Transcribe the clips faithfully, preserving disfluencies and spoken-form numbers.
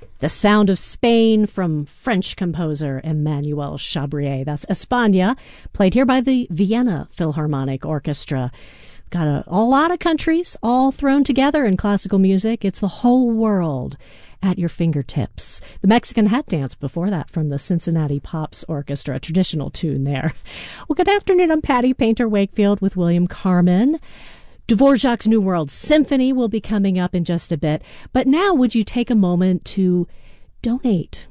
The Sound of Spain from French composer Emmanuel Chabrier. That's España, played here by the Vienna Philharmonic Orchestra. Got a, a lot of countries all thrown together in classical music. It's the whole world at your fingertips. The Mexican Hat Dance before that from the Cincinnati Pops Orchestra, a traditional tune there. Well, good afternoon. I'm Patty Painter Wakefield with William Carmen. Dvorak's New World Symphony will be coming up in just a bit. But now, would you take a moment to donate?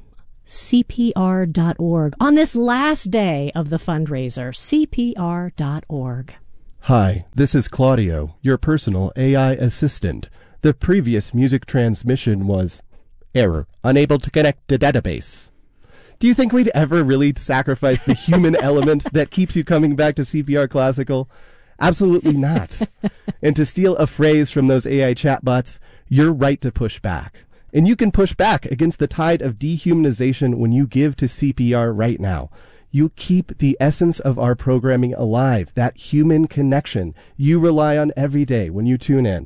C P R dot org. On this last day of the fundraiser, C P R dot org. Hi, this is Claudio, your personal A I assistant. The previous music transmission was error, unable to connect to database. Do you think we'd ever really sacrifice the human element that keeps you coming back to C P R Classical? Absolutely not. And to steal a phrase from those A I chatbots, you're right to push back. And you can push back against the tide of dehumanization when you give to C P R right now. You keep the essence of our programming alive, that human connection you rely on every day when you tune in.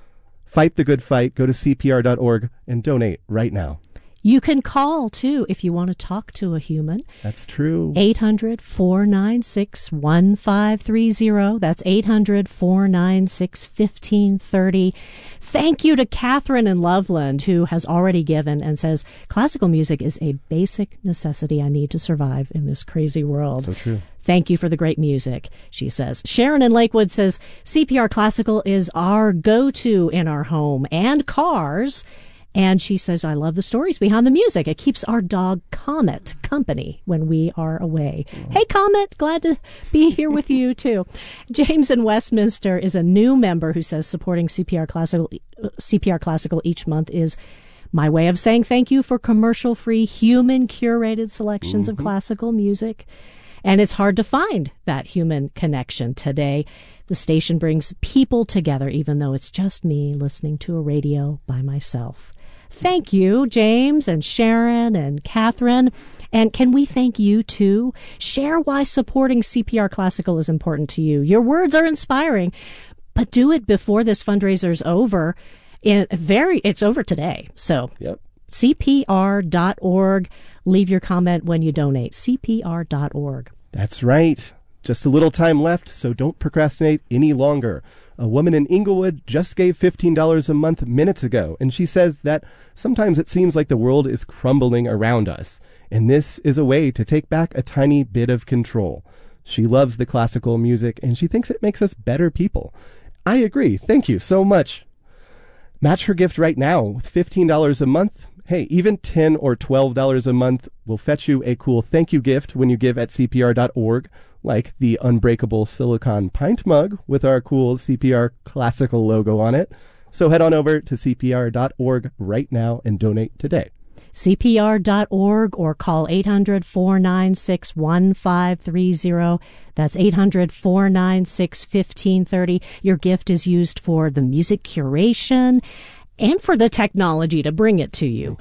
Fight the good fight. Go to C P R dot org and donate right now. You can call, too, if you want to talk to a human. That's true. eight hundred, four nine six, one five three zero. That's eight hundred, four nine six, one five three zero. Thank you to Catherine in Loveland, who has already given and says, classical music is a basic necessity I need to survive in this crazy world. So true. Thank you for the great music, she says. Sharon in Lakewood says, C P R Classical is our go-to in our home and cars. And she says, I love the stories behind the music. It keeps our dog Comet company when we are away. Oh. Hey, Comet, glad to be here with you, too. James in Westminster is a new member who says supporting C P R Classical, C P R Classical each month is my way of saying thank you for commercial-free, human-curated selections mm-hmm. of classical music. And it's hard to find that human connection today. The station brings people together, even though it's just me listening to a radio by myself. Thank you, James and Sharon and Catherine. And can we thank you, too? Share why supporting C P R Classical is important to you. Your words are inspiring, but do it before this fundraiser's over. In very, it's over today. So yep. C P R dot org. Leave your comment when you donate. C P R dot org. That's right. Just a little time left, so don't procrastinate any longer. A woman in Inglewood just gave fifteen dollars a month minutes ago, and she says that sometimes it seems like the world is crumbling around us, and this is a way to take back a tiny bit of control. She loves the classical music, and she thinks it makes us better people. I agree. Thank you so much. Match her gift right now with fifteen dollars a month. Hey, even ten dollars or twelve dollars a month will fetch you a cool thank you gift when you give at C P R dot org, like the unbreakable silicone pint mug with our cool C P R Classical logo on it. So head on over to C P R dot org right now and donate today. C P R dot org or call eight hundred, four nine six, one five three zero. That's eight hundred, four nine six, one five three zero. Your gift is used for the music curation and for the technology to bring it to you.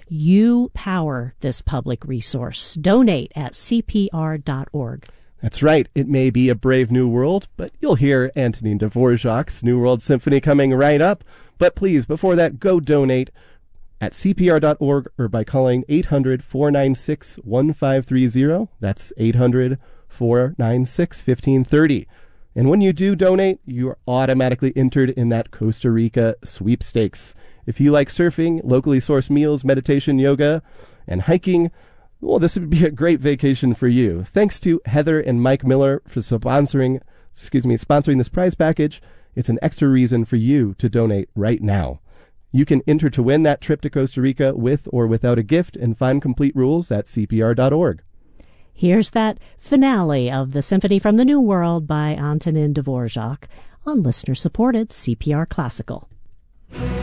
You power this public resource. Donate at C P R dot org. That's right. It may be a brave new world, but you'll hear Antonin Dvorak's New World Symphony coming right up. But please, before that, go donate at C P R dot org or by calling eight hundred, four nine six, one five three zero. That's eight hundred, four nine six, one five three zero. And when you do donate, you are automatically entered in that Costa Rica sweepstakes. If you like surfing, locally sourced meals, meditation, yoga, and hiking, well, this would be a great vacation for you. Thanks to Heather and Mike Miller for sponsoring, excuse me, sponsoring this prize package. It's an extra reason for you to donate right now. You can enter to win that trip to Costa Rica with or without a gift and find complete rules at C P R dot org. Here's that finale of the Symphony from the New World by Antonin Dvorak on listener-supported C P R Classical.